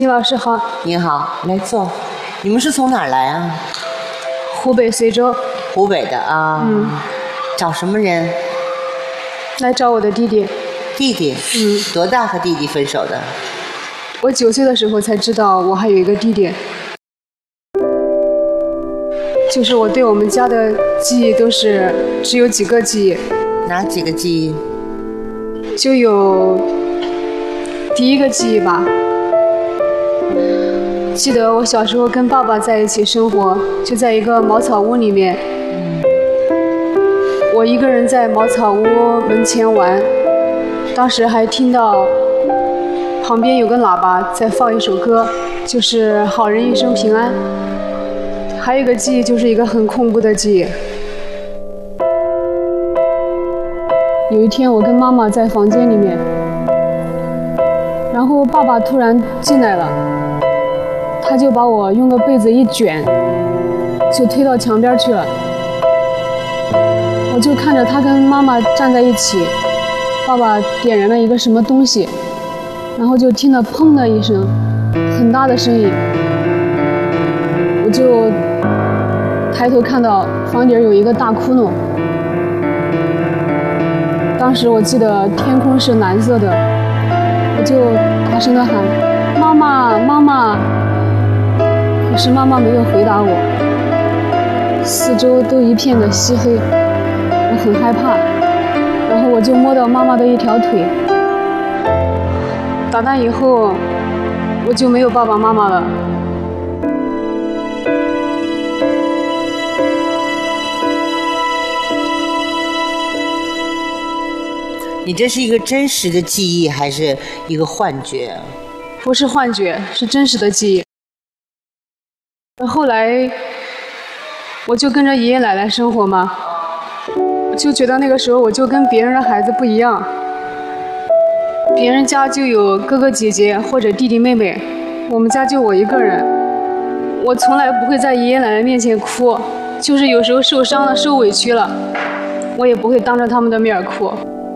李老师好。 您好，来坐。你们是从哪儿来啊？ 湖北随州。 湖北的啊。找什么人？ 来找我的弟弟。 弟弟？多大和弟弟分手的？ 我9岁的时候才知道我还有一个弟弟。就是我对我们家的记忆都是只有几个记忆。 哪几个记忆？ 就有第一个记忆吧。记得我小时候跟爸爸在一起生活，就在一个茅草屋里面。我一个人在茅草屋门前玩，当时还听到旁边有个喇叭在放一首歌，就是好人一生平安。还有一个记忆，就是一个很恐怖的记忆。有一天我跟妈妈在房间里面，然后爸爸突然进来了，他就把我用个被子一卷，就推到墙边去了。我就看着他跟妈妈站在一起，爸爸点燃了一个什么东西，然后就听到砰的一声，很大的声音。我就抬头看到房顶有一个大窟窿。当时我记得天空是蓝色的，我就大声地喊妈妈妈妈，可是妈妈没有回答我，四周都一片的漆黑，我很害怕，然后我就摸到妈妈的一条腿。打那以后我就没有爸爸妈妈了。 你这是一个真实的记忆还是一个幻觉？ 不是幻觉，是真实的记忆。后来我就跟着爷爷奶奶生活嘛，我就觉得那个时候我就跟别人的孩子不一样，别人家就有哥哥姐姐或者弟弟妹妹，我们家就我一个人。我从来不会在爷爷奶奶面前哭，就是有时候受伤了受委屈了，我也不会当着他们的面哭。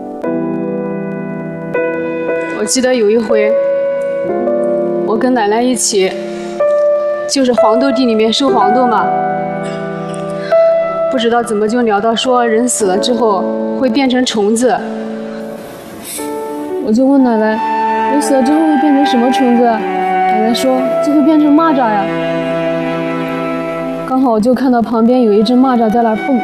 我记得有一回我跟奶奶一起，就是黄豆地里面收黄豆嘛，不知道怎么就聊到说人死了之后会变成虫子。我就问奶奶，人死了之后会变成什么虫子？奶奶说就会变成蚂蚱呀。刚好我就看到旁边有一只蚂蚱在那儿蹦，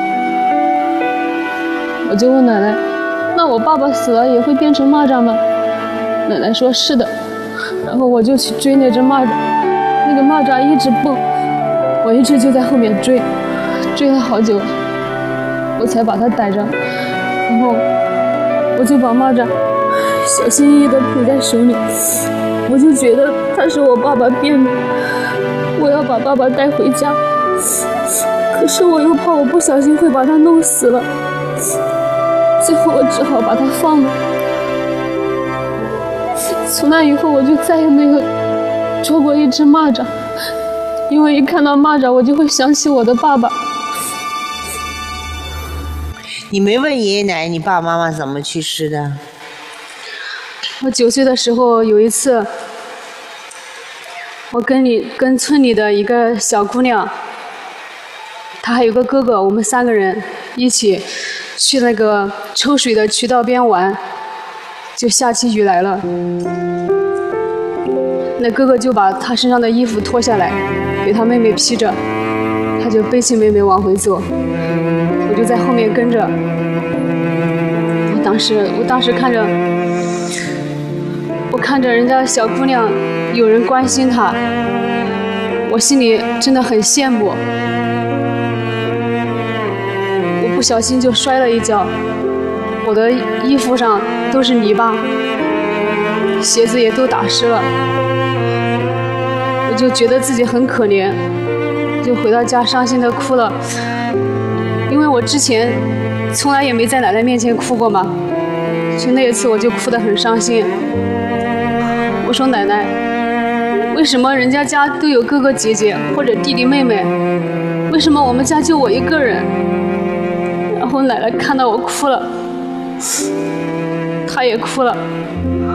我就问奶奶，那我爸爸死了也会变成蚂蚱吗？奶奶说是的。然后我就去追那只蚂蚱，那个蚂蚱一直蹦，我一直就在后面追，追了好久我才把它逮着。然后我就把蚂蚱小心翼翼地捧在手里，我就觉得它是我爸爸变的，我要把爸爸带回家，可是我又怕我不小心会把它弄死了，最后我只好把它放了。从那以后我就再也没有捉过一只蚂蚱，因为一看到蚂蚱我就会想起我的爸爸。 你没问爷爷奶奶你爸爸妈妈怎么去世的？ 我9岁的时候有一次，我跟村里的一个小姑娘，她还有个哥哥，我们3个人一起去那个抽水的渠道边玩，就下起雨来了。那哥哥就把他身上的衣服脱下来给他妹妹披着，他就背起妹妹往回走，我就在后面跟着。我当时看着人家小姑娘有人关心她，我心里真的很羡慕。我不小心就摔了一跤，我的衣服上都是泥巴，鞋子也都打湿了，我就觉得自己很可怜，就回到家伤心的哭了。因为我之前从来也没在奶奶面前哭过嘛，就那一次我就哭得很伤心。我说奶奶，为什么人家家都有哥哥姐姐或者弟弟妹妹，为什么我们家就我一个人？然后奶奶看到我哭了，她也哭了。